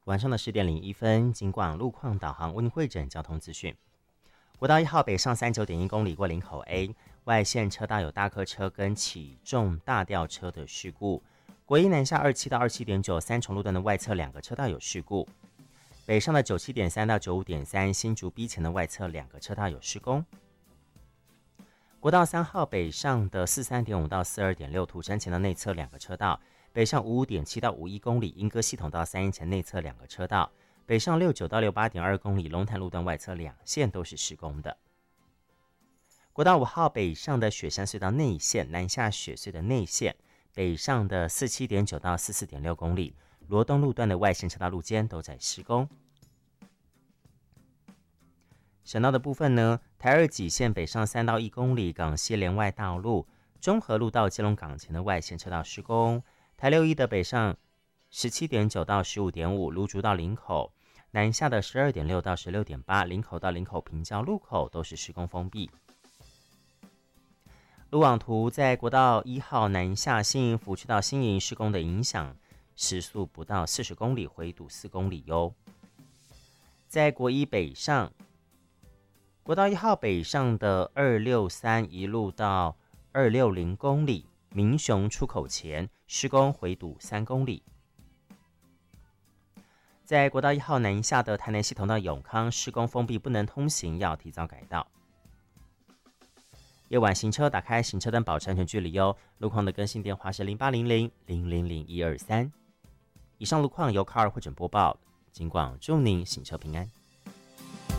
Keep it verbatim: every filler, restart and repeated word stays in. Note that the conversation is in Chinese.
晚上的十点零一分，经广路况导航为您汇整交通资讯。国道一号北上三九点一公里过林口 A 外线车道有大客车跟起重大吊车的事故。国一南下二七到二七点九三重路段的外侧两个车道有事故。北上的九七点三到九五点三新竹 B 前的外侧两个车道有施工。国道三号北上的四三点五到四二点六土山前的内侧两个车道。北上五五点七到五一公里，莺歌系统到三一前内侧两个车道；北上六九到六八点二公里，龙潭路段外侧两线都是施工的。国道五号北上的雪山隧道内线，南下雪隧的内线，北上的四七点九到四四点六公里，罗东路段的外线车道路肩都在施工。省道的部分呢，台二几线北上三到一公里，港西连外道路，中和路到基隆港前的外线车道施工。台六一的北上十七点九到十五点五，芦竹到林口，南下的十二点六到十六点八，林口到林口平交路口都是施工封闭。路网图在国道一号南下新营福区到新营施工的影响，时速不到四十公里，回堵四公里哟。在国一北上，国道一号北上的二六三一路到二六零公里。民雄出口前施工回堵三公里。在国道一号南下的台南系统到永康施工封闭，不能通行，要提早改道。夜晚行车打开行车灯，保持安全距离哦。路况的更新电话是零八零零零零零一二三。以上路况由卡尔汇整播报，尽管祝您行车平安。